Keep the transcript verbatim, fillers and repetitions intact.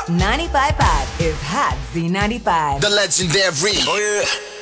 ninety-five point five is Hot Z ninety-five. The legendary. Oh yeah.